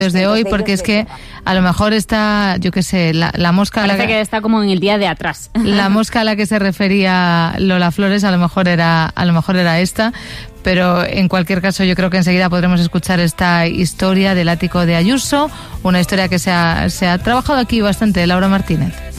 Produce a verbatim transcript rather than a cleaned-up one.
desde hoy, porque es que a lo mejor está, yo qué sé, la, la mosca... Parece a la que, que está como en el día de atrás. La mosca a la que se refería Lola Flores a lo mejor era, a lo mejor era esta, pero en cualquier caso yo creo que enseguida podremos escuchar esta historia del ático de Ayuso, una historia que se ha, se ha trabajado aquí bastante, Laura Martínez.